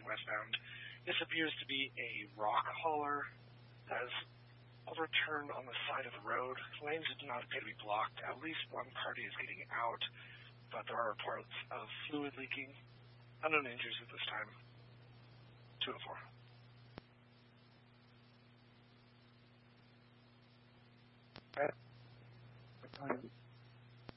westbound. This appears to be a rock hauler that is overturned on the side of the road. Lanes do not appear to be blocked. At least one party is getting out, but there are reports of fluid leaking. Unknown injuries at this time. 204.